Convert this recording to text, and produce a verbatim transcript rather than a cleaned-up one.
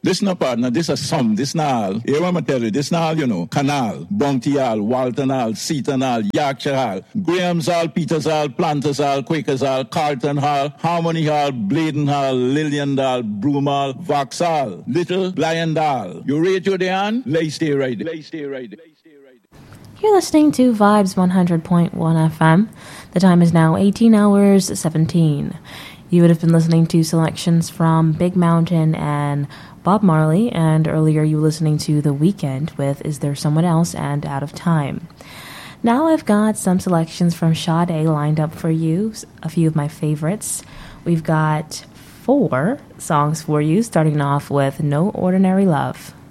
This no partner, this a sum, this na all. Here what I tell you, this na all, you know. Canal, Bounty Hall, Walton Hall, Seaton Hall, Yorkshire Hall, Graham's Hall, Peters Hall, Planters Hall, Quakers Hall, Carlton Hall, Harmony Hall, Bladen Hall, Lillian Hall, Broom Hall, Vauxhall, Little, Blind Hall. You rate you there, lay stay right there. Lay stay right there. You're listening to Vibes one hundred point one F M. The time is now eighteen hours seventeen. You would have been listening to selections from Big Mountain and Bob Marley, and earlier you were listening to The Weeknd with Is There Someone Else and Out of Time. Now I've got some selections from Sade lined up for you, a few of my favorites. We've got four songs for you, starting off with No Ordinary Love.